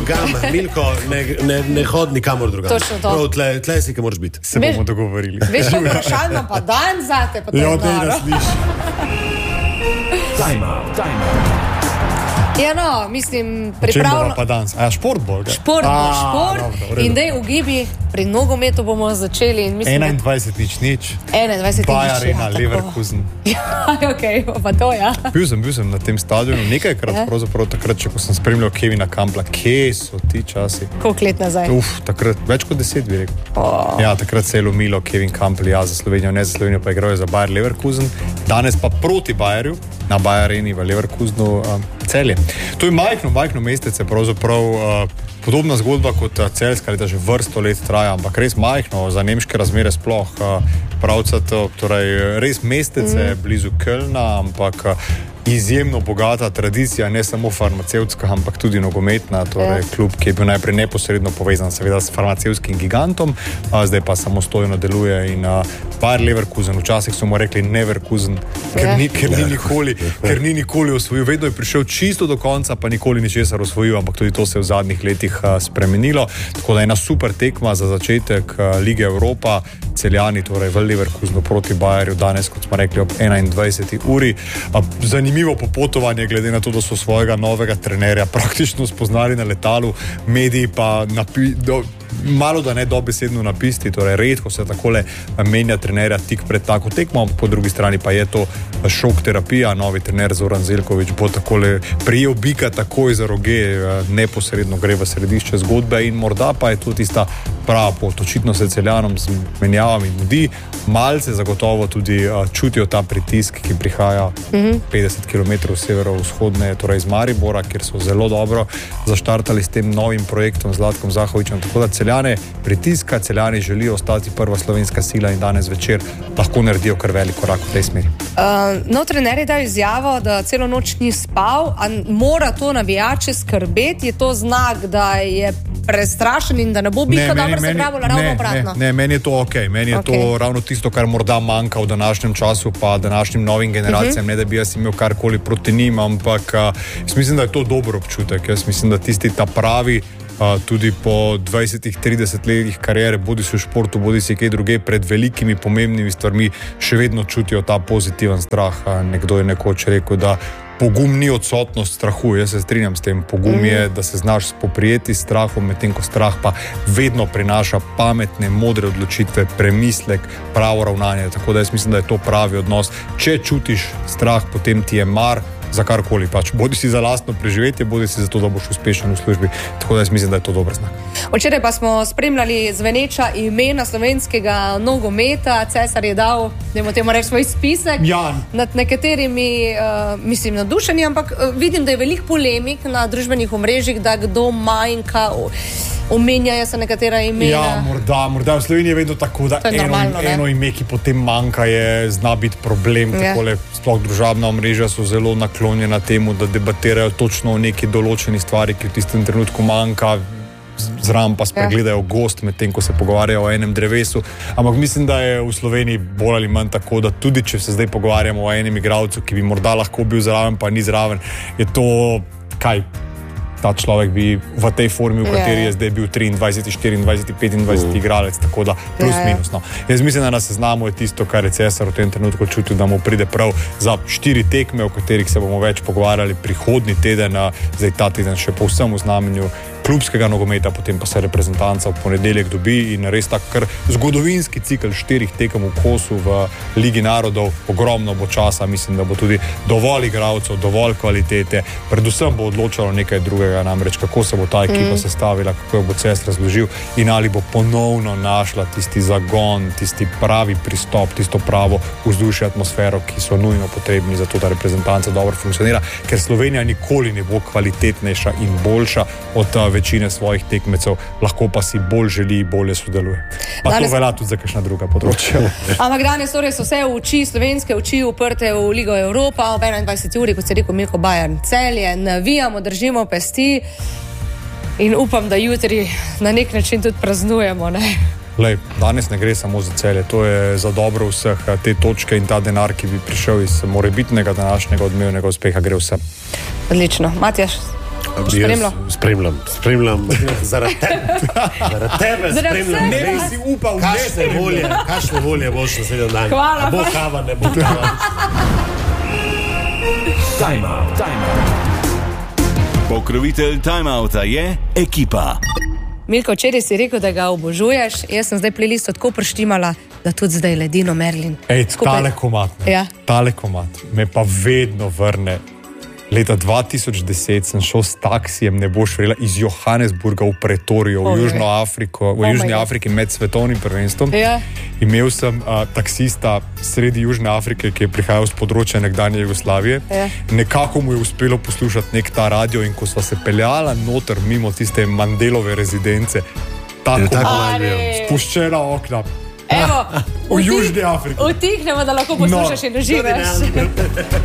drugam, Milko, ne hod nikamor drugam. Točno to. Prav, tle si, ki moraš biti. Se bomo dogovorili. Veš, vprašanje pa dan zate, pa to je noro. Time out. Ja, no, mislim, Čem pripravljeno. bo pa danes? A ja, šport bo? Šport, Dobro, in daj v gibi, pri nogometu bomo začeli. In mislim, 21:0. 21. Bayer Arena, Leverkusen. Ja, okej, pa to, ja. Bil sem na tem stadionu nekajkrat, pravzaprav takrat, ko sem spremljal Kevina Campbella. Kje so ti časi? Koliko let nazaj? Takrat več kot 10 bi rekel. Ja, takrat se je lomilo Kevin Campbell, ja, za Slovenijo, ne za Slovenijo, pa igrajo za Bayer Leverkusen. Danes pa proti Bayerju, na Bayer Areni v Leverkusenu, Celje. To je majhno mestece, pravzaprav podobna zgodba kot Celjska, leta že vrsto let traja, ampak res majhno, za nemške razmere sploh pravcato, torej res mestece blizu Kölna, ampak izjemno bogata tradicija, ne samo farmacevtska, ampak tudi nogometna, torej klub, ki je bil najprej neposredno povezan seveda s farmacevtskim gigantom, zdaj pa samostojno deluje in Bayer Leverkusen, včasih so mu rekli Neverkusen, ker ni nikoli osvojil, vedno je prišel čisto do konca, pa nikoli ničesar osvojil, ampak tudi to se je v zadnjih letih spremenilo, tako da ena super tekma za začetek Lige Evropa, Celjani, torej v Leverkusenu proti Bayerju, danes, kot smo rekli, ob 21. uri. Zanimivo popotovanje, glede na to, da so svojega novega trenerja praktično spoznali na letalu, mediji pa malo da ne dobesedno napisti, torej redko se takole menja trenerja tik pred tako tekmo, po drugi strani pa je to šok terapija, novi trener Zoran Zeljković bo takole prijel bika takoj za roge, neposredno gre v središče zgodbe in morda pa je to tista prava pot. Očitno se Celjanom z menjavami mudi, malce zagotovo tudi čutijo ta pritisk, ki prihaja 50 km severovzhodne, torej iz Maribora, kjer so zelo dobro zaštartali s tem novim projektom z Zlatkom Zahovićem, tako da Celjane pritiska, Celjani želijo ostati prva slovenska sila in danes večer lahko naredijo kar velik korak v tej smeri. Trener je dal izjavo, da celo noč ni spal, a mora to navijače skrbeti, je to znak, da je prestrašen in da ne bo bika dobro zapravila, ravno obratno. Ne, meni je to okej. Meni je to ravno tisto, kar morda manjka v današnjem času, pa današnjim novim generacijam, ne da bi jaz imel karkoli proti njim, ampak jaz mislim, da je to dober občutek. Jaz mislim, da tisti ta pravi, tudi po 20-30 letih karijere, bodi si v športu, bodi si kaj druge, pred velikimi pomembnimi stvarmi še vedno čutijo ta pozitiven strah. Nekdo je nekoč rekel, da pogum ni odsotnost strahu, jaz se strinjam s tem. Pogum je, da se znaš spoprijeti s strahom, medtem ko strah pa vedno prinaša pametne, modre odločitve, premislek, pravo ravnanje. Tako da jaz mislim, da je to pravi odnos. Če čutiš strah, potem ti je mar za karkoli pač. Bodi si za lastno preživetje, bodi si za to, da boš uspešen v službi. Tako da jaz mislim, da je to dober znak. Včeraj pa smo spremljali zveneča imena slovenskega nogometa. Cesar je dal, dajmo temu reči, svoj spisek. Nad nekaterimi, mislim, nadušeni, ampak vidim, da je veliko polemik na družbenih omrežjih, da kdo manjka, omenjajo se nekatera imena. Ja, morda v Sloveniji je vedno tako, da eno ime, ki potem manjka, zna biti problem. Takole, sploh družabna omrežja so zelo naklonjena temu, da debatirajo točno o neki določeni stvari, ki v tistem trenutku manjka, zraven pa spregledajo gost, medtem ko se pogovarjajo o enem drevesu. Ampak mislim, da je v Sloveniji bolj ali manj tako, da tudi če se zdaj pogovarjamo o enem igralcu, ki bi morda lahko bil zraven, pa ni zraven, je to kaj? Ta človek bi v tej formi, v kateri je zdaj bil 23, 24, 25 igralec, tako da plus minus. No. Jaz mislim, da na seznamu je tisto, kar je Cesar v tem trenutku čutil, da mu pride prav za 4 tekme, o katerih se bomo več pogovarjali prihodnji teden, zdaj ta teden še povsem v znamenju klubskega nogometa, potem pa se reprezentanca v ponedeljek dobi in res tak kar zgodovinski cikl 4 tekem v kosu v Ligi narodov, ogromno bo časa, mislim, da bo tudi dovolj igralcev, dovolj kvalitete, predvsem bo odločalo nekaj drugega, namreč kako se bo ta ekipa sestavila, kako jo bo Cesar razložil in ali bo ponovno našla tisti zagon, tisti pravi pristop, tisto pravo vzdušje, atmosfero, ki so nujno potrebni za to, da reprezentanca dobro funkcionira, ker Slovenija nikoli ne bo kvalitetnejša in boljša od večine svojih tekmecev, lahko pa si bolj želi, bolje sodeluje. Pa danes, to velja tudi za kakšna druga področja. Ampak danes so vse oči, slovenske oči uprte v Ligo Evropa, ob 21. uri, kot se rekel Milko, Bayern Celje, navijamo, držimo pesti in upam, da jutri na nek način tudi praznujemo, ne? Lej, danes ne gre samo za Celje, to je za dobro vseh, te točke in ta denar, ki bi prišel iz morebitnega današnjega odmevnega uspeha, gre vse. Odlično. Matjaž? Spremljam. Zaradi tebe spremljam. Ne si upal, Kakšne volje boš naslednji dan. Hvala. Bo kava, ne bo kava. Time out. Pokrovitelj Time Outa je Ekipa. Milko, včeraj si rekel, da ga obožuješ, jaz sem zdaj playlist tako preštimala, da tudi zdaj Ledino Merlin. Tale komat me pa vedno vrne. Leta 2010 sem šel s taksijem, ne boš verjela, iz Johannesburga v Pretorijo, v Južni Afriki med svetovnim prvenstvom. Imel sem taksista sredi Južne Afrike, ki je prihajal z področja nekdanje Jugoslavije. Nekako mu je uspelo poslušati nek ta radio in ko sva se peljala noter mimo tiste Mandelove rezidence, tako spuščena okna. Evo, v Južni Afriki. Utihnemo, da lahko poslušaš in uživaš.